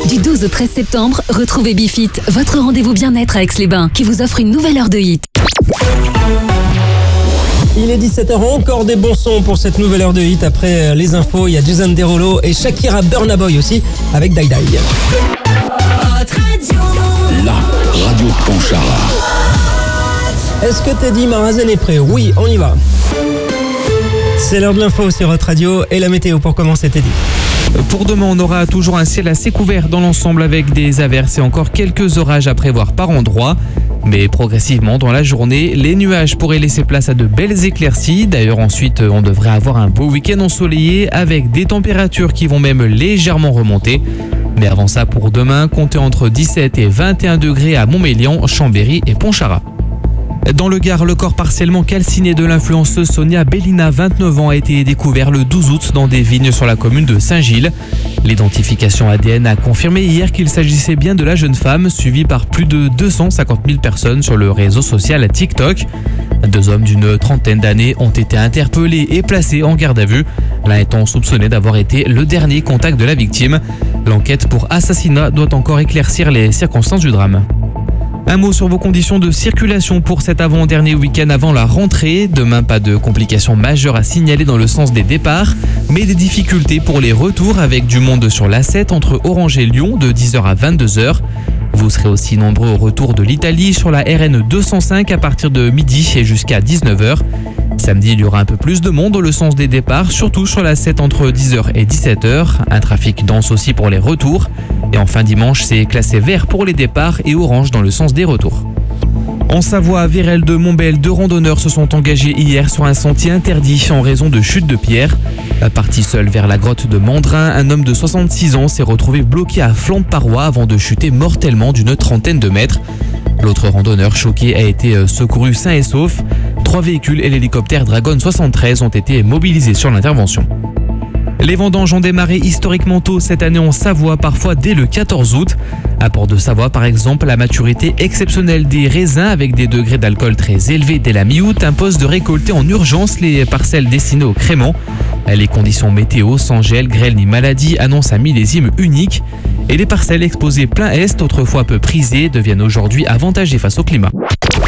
Du 12 au 13 septembre, retrouvez Bifit, votre rendez-vous bien-être à Aix-les-Bains, qui vous offre une nouvelle heure de hit. Il est 17h, encore des bons sons pour cette nouvelle heure de hit. Après les infos, il y a Jason Derulo et Shakira Burna Boy aussi, avec Die Die. La radio de Pontcharra. Est-ce que Teddy Marazen est prêt? Oui, on y va. C'est l'heure de l'info sur Hot Radio et la météo pour commencer, Teddy. Pour demain, on aura toujours un ciel assez couvert dans l'ensemble avec des averses et encore quelques orages à prévoir par endroits. Mais progressivement, dans la journée, les nuages pourraient laisser place à de belles éclaircies. D'ailleurs, ensuite, on devrait avoir un beau week-end ensoleillé avec des températures qui vont même légèrement remonter. Mais avant ça, pour demain, comptez entre 17 et 21 degrés à Montmélian, Chambéry et Pontcharra. Dans le Gard, le corps partiellement calciné de l'influenceuse Sonia Bellina, 29 ans, a été découvert le 12 août dans des vignes sur la commune de Saint-Gilles. L'identification ADN a confirmé hier qu'il s'agissait bien de la jeune femme, suivie par plus de 250 000 personnes sur le réseau social TikTok. 2 hommes d'une trentaine d'années ont été interpellés et placés en garde à vue, l'un étant soupçonné d'avoir été le dernier contact de la victime. L'enquête pour assassinat doit encore éclaircir les circonstances du drame. Un mot sur vos conditions de circulation pour cet avant-dernier week-end avant la rentrée. Demain, pas de complications majeures à signaler dans le sens des départs, mais des difficultés pour les retours avec du monde sur l'A7 entre Orange et Lyon de 10h à 22h. Vous serez aussi nombreux au retour de l'Italie sur la RN 205 à partir de midi et jusqu'à 19h. Samedi, il y aura un peu plus de monde dans le sens des départs, surtout sur la 7 entre 10h et 17h. Un trafic dense aussi pour les retours. Et enfin dimanche, c'est classé vert pour les départs et orange dans le sens des retours. En Savoie, à Vérel de Montbel, 2 randonneurs se sont engagés hier sur un sentier interdit en raison de chutes de pierres. Parti seul vers la grotte de Mandrin, un homme de 66 ans s'est retrouvé bloqué à flanc de paroi avant de chuter mortellement d'une trentaine de mètres. L'autre randonneur choqué a été secouru sain et sauf. 3 véhicules et l'hélicoptère Dragon 73 ont été mobilisés sur l'intervention. Les vendanges ont démarré historiquement tôt cette année en Savoie, parfois dès le 14 août. À Port-de-Savoie, par exemple, la maturité exceptionnelle des raisins avec des degrés d'alcool très élevés dès la mi-août impose de récolter en urgence les parcelles destinées au crément. Les conditions météo, sans gel, grêle ni maladie, annoncent un millésime unique. Et les parcelles exposées plein est, autrefois peu prisées, deviennent aujourd'hui avantagées face au climat.